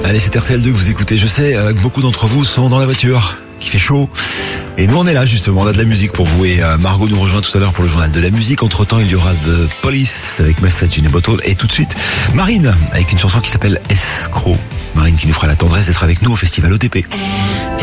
Allez, c'est RTL2 que vous écoutez. Je sais que beaucoup d'entre vous sont dans la voiture, qu'il fait chaud. Et nous, on est là, justement. On a de la musique pour vous. Et Margot nous rejoint tout à l'heure pour le journal de la musique. Entre-temps, il y aura The Police avec Message in a Bottle. Et tout de suite, Marine avec une chanson qui s'appelle Escroc. Marine qui nous fera la tendresse d'être avec nous au festival OTP.